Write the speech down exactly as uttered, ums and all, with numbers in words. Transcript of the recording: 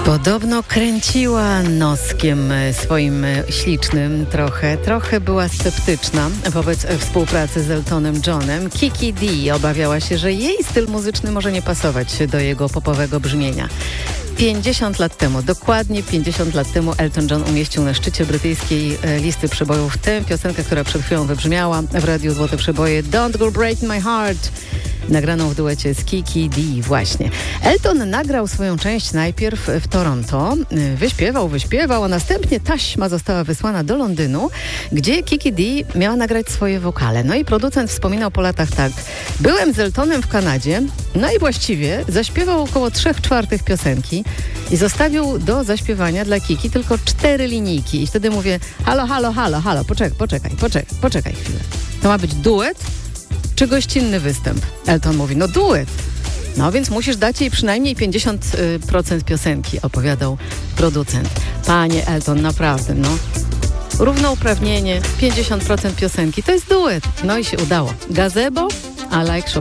Podobno kręciła noskiem swoim ślicznym trochę. Trochę była sceptyczna wobec współpracy z Eltonem Johnem. Kiki Dee obawiała się, że jej styl muzyczny może nie pasować do jego popowego brzmienia. pięćdziesiąt lat temu, dokładnie pięćdziesiąt lat temu Elton John umieścił na szczycie brytyjskiej listy przebojów tę piosenkę, która przed chwilą wybrzmiała w radiu Złote Przeboje, Don't Go Breaking My Heart, nagraną w duecie z Kiki Dee właśnie. Elton nagrał swoją część najpierw w Toronto, wyśpiewał, wyśpiewał, a następnie taśma została wysłana do Londynu, gdzie Kiki Dee miała nagrać swoje wokale. No i producent wspominał po latach tak: byłem z Eltonem w Kanadzie, no i właściwie zaśpiewał około trzech czwartych piosenki i zostawił do zaśpiewania dla Kiki tylko cztery linijki. I wtedy mówię, halo, halo, halo, halo, poczekaj, poczekaj, poczekaj, poczekaj chwilę. To ma być duet czy gościnny występ? Elton mówi, no duet. No więc musisz dać jej przynajmniej pięćdziesiąt procent piosenki, opowiadał producent. Panie Elton, naprawdę, no. Równouprawnienie, pięćdziesiąt procent piosenki, to jest duet. No i się udało. Gazebo, I like